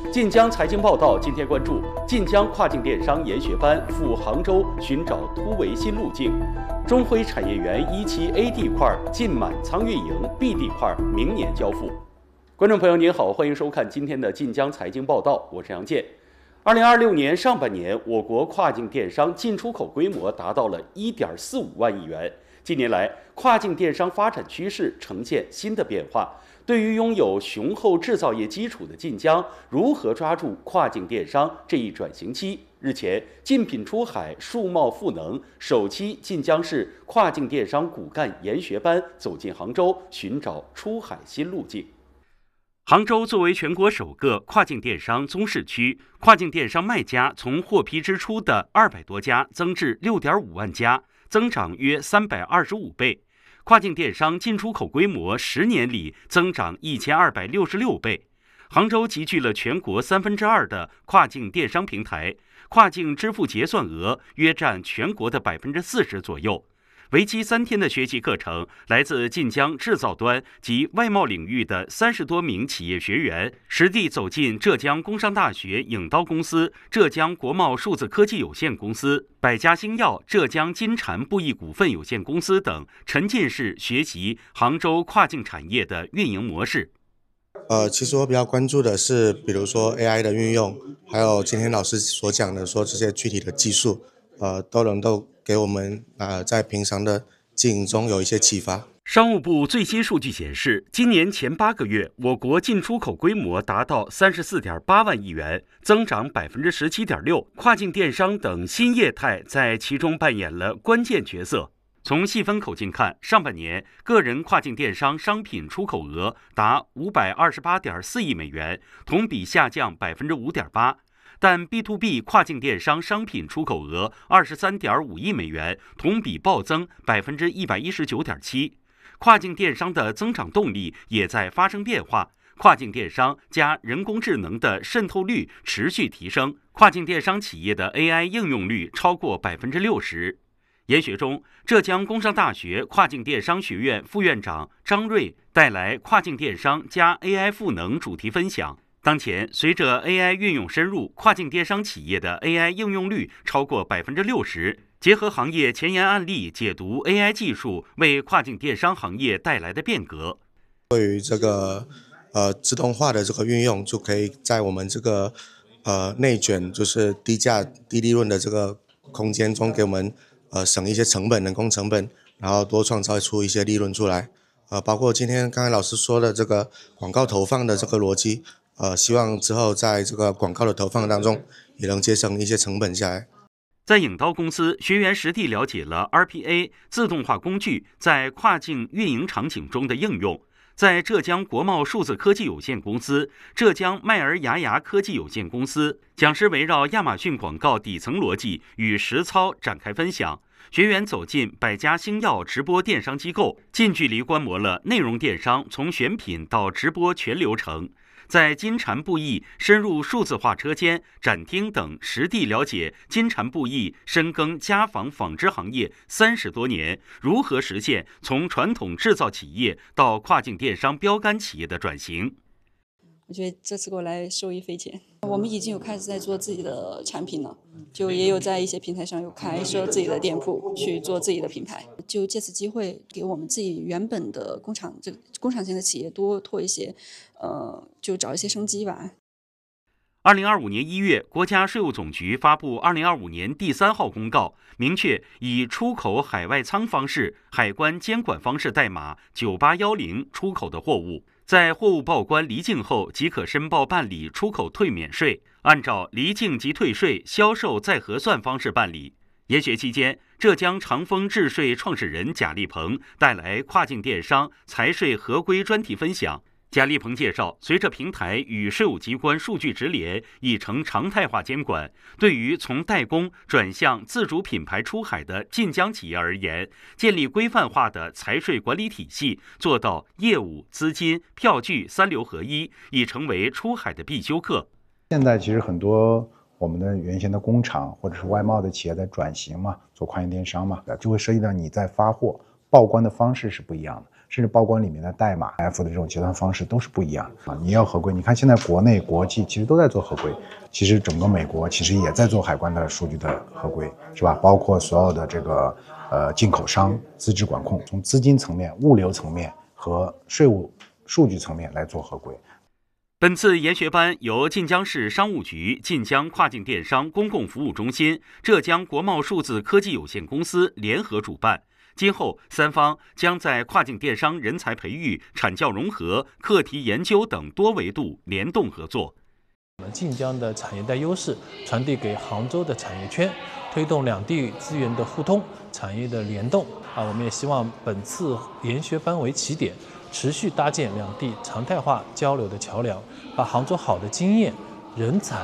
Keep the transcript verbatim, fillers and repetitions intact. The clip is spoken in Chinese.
晋江财经报道今天关注：晋江跨境电商研学班赴杭州寻找突围新路径；中辉产业园一期 A 地块近满仓运营 ，B 地块明年交付。观众朋友您好，欢迎收看今天的晋江财经报道，我是杨健。二零二六年上半年，我国跨境电商进出口规模达到了一点四五万亿元。近年来，跨境电商发展趋势呈现新的变化。对于拥有雄厚制造业基础的晋江，如何抓住跨境电商这一转型期？日前，竞品出海、数贸赋能首期晋江市跨境电商骨干研学班走进杭州，寻找出海新路径。杭州作为全国首个跨境电商综市区，跨境电商卖家从获批之初的二百多家增至六点五万家，增长约三百二十五倍。跨境电商进出口规模十年里增长一千二百六十六倍。杭州集聚了全国三分之二的跨境电商平台，跨境支付结算额约占全国的百分之四十左右。为期三天的学习课程，来自晋江制造端及外贸领域的三十多名企业学员，实地走进浙江工商大学影刀公司、浙江国贸数字科技有限公司、百家兴药浙江金蝉布艺股份有限公司等，沉浸式学习杭州跨境产业的运营模式。 呃，其实我比较关注的是，比如说 A I 的运用，还有今天老师所讲的说这些具体的技术，呃，都能够给我们呃在平常的经营中有一些启发。 商务部最新数据显示，今年前八个月，我国进出口规模达到三十四点八万亿元，增长百分之十七点六。跨境电商等新业态在其中扮演了关键角色。从细分口径看，上半年个人跨境电商商品出口额达五百二十八点四亿美元，同比下降百分之五点八。但 B to B 跨境电商商品出口额二十三点五亿美元，同比暴增百分之一百一十九点七。跨境电商的增长动力也在发生变化，跨境电商加人工智能的渗透率持续提升，跨境电商企业的 A I 应用率超过百分之六十。研学中，浙江工商大学跨境电商学院副院长张瑞带来跨境电商加 A I 赋能主题分享。当前，随着 A I 运用深入，跨境电商企业的 A I 应用率超过百分之六十。结合行业前沿案例，解读 A I 技术为跨境电商行业带来的变革。 对于这个呃自动化的这个运用，就可以在我们这个呃内卷就是低价低利润的这个空间中，给我们呃省一些成本，人工成本，然后多创造出一些利润出来。呃，包括今天刚才老师说的这个广告投放的这个逻辑。呃，希望之后在这个广告的投放当中，也能节省一些成本下来。 在影刀公司，学员实地了解了 R P A 自动化工具在跨境运营场景中的应用。在浙江国贸数字科技有限公司、浙江麦尔牙牙科技有限公司，讲师围绕亚马逊广告底层逻辑与实操展开分享。学员走进百家兴药直播电商机构，近距离观摩了内容电商从选品到直播全流程。在金蝉布艺深入数字化车间、展厅等实地了解金蝉布艺深耕家纺纺织行业三十多年，如何实现从传统制造企业到跨境电商标杆企业的转型。 我觉得这次过来受益匪浅。我们已经有开始在做自己的产品了，就也有在一些平台上有开设自己的店铺去做自己的品牌。就借此机会，给我们自己原本的工厂这个工厂型的企业多拓一些，呃，就找一些生机吧。 二零二五年一月，国家税务总局发布二零二五年第三号公告，明确以出口海外仓方式、海关监管方式代码九八一零出口的货物，在货物报关离境后即可申报办理出口退免税，按照离境即退税、销售再核算方式办理。研学期间，浙江长丰智税创始人贾立鹏带来跨境电商财税合规专题分享。贾立鹏介绍，随着平台与税务机关数据直连已成常态化监管，对于从代工转向自主品牌出海的晋江企业而言，建立规范化的财税管理体系，做到业务、资金、票据三流合一，已成为出海的必修课。 现在其实很多我们的原先的工厂或者是外贸的企业在转型嘛，做跨境电商嘛，就会涉及到你在发货报关的方式是不一样的。 甚至报关里面的代码 F 的这种结算方式都是不一样啊。你要合规，你看现在国内国际其实都在做合规，其实整个美国其实也在做海关的数据的合规，是吧？包括所有的这个呃进口商资质管控，从资金层面、物流层面和税务数据层面来做合规。 本次研学班由晋江市商务局、晋江跨境电商公共服务中心、浙江国贸数字科技有限公司联合主办。今后，三方将在跨境电商人才培育、产教融合、课题研究等多维度联动合作。 我们晋江的产业带优势传递给杭州的产业圈，推动两地资源的互通、产业的联动。啊，我们也希望本次研学班为起点，持续搭建两地常态化交流的桥梁，把杭州好的经验、人才